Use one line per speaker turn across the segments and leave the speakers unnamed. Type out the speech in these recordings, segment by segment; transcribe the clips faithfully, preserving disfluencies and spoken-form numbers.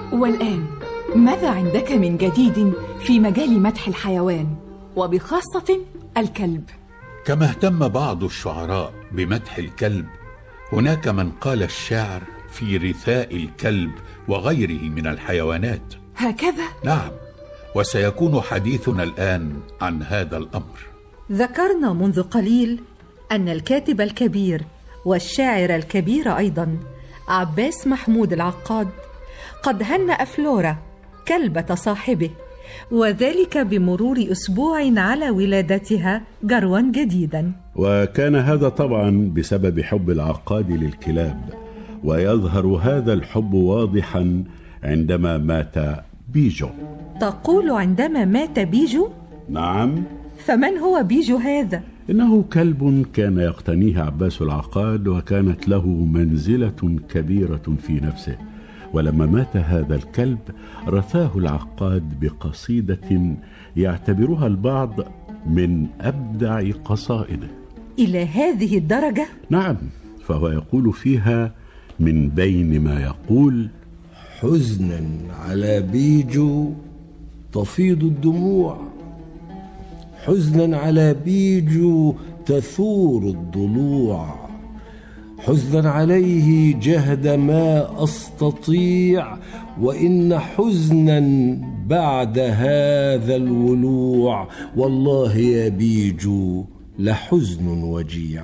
والآن ماذا عندك من جديد في مجال مدح الحيوان وبخاصة الكلب؟
كما اهتم بعض الشعراء بمدح الكلب، هناك من قال الشعر في رثاء الكلب وغيره من الحيوانات.
هكذا؟
نعم، وسيكون حديثنا الآن عن هذا الأمر.
ذكرنا منذ قليل أن الكاتب الكبير والشاعر الكبير أيضا عباس محمود العقاد قد هنأ فلورا كلبة صاحبه، وذلك بمرور أسبوع على ولادتها جروا جديدا.
وكان هذا طبعا بسبب حب العقاد للكلاب، ويظهر هذا الحب واضحا عندما مات بيجو.
تقول عندما مات بيجو؟
نعم.
فمن هو بيجو هذا؟
إنه كلب كان يقتنيه عباس العقاد، وكانت له منزلة كبيرة في نفسه، ولما مات هذا الكلب رثاه العقاد بقصيدة يعتبرها البعض من أبدع قصائده.
إلى هذه الدرجة؟
نعم، فهو يقول فيها من بين ما يقول:
حزنا على بيجو تفيض الدموع، حزنا على بيجو تثور الضلوع، حزنا عليه جهد ما أستطيع، وإن حزنا بعد هذا الولوع، والله يا بيجو لحزن وجيع.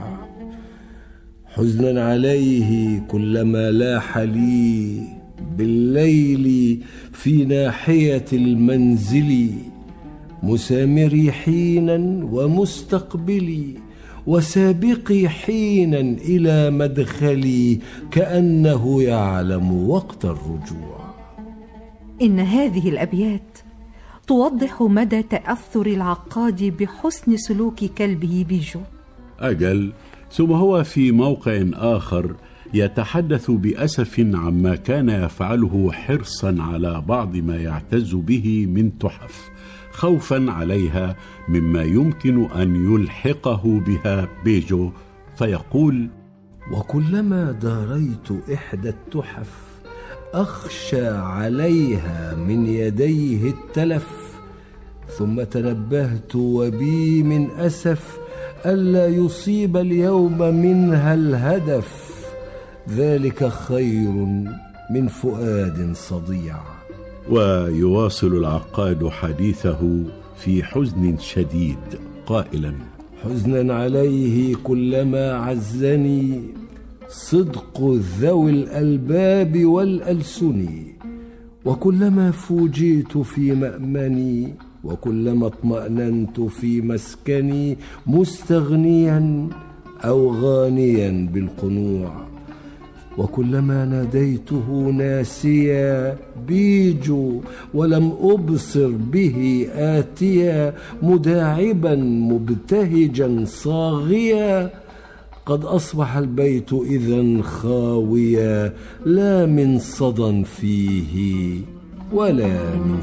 حزنا عليه كلما لاح لي بالليل في ناحية المنزل، مسامري حينا ومستقبلي، وسابقي حينا إلى مدخلي، كأنه يعلم وقت الرجوع.
إن هذه الأبيات توضح مدى تأثر العقاد بحسن سلوك كلبه بيجو.
أجل، ثم هو في موقع آخر يتحدث بأسف عما كان يفعله حرصا على بعض ما يعتز به من تحف، خوفا عليها مما يمكن أن يلحقه بها بيجو، فيقول:
وكلما داريت إحدى التحف أخشى عليها من يديه التلف، ثم تنبهت وبي من أسف ألا يصيب اليوم منها الهدف، ذلك خير من فؤاد صديع.
ويواصل العقاد حديثه في حزن شديد قائلا:
حزنا عليه كلما عزني صدق ذوي الألباب والألسن، وكلما فوجئت في مأمني، وكلما اطمأننت في مسكني، مستغنيا أو غانيا بالقنوع، وكلما ناديته ناسيا بيجو ولم أبصر به آتيا، مداعبا مبتهجا صاغيا، قد أصبح البيت إذن خاويا، لا من صدى فيه ولا من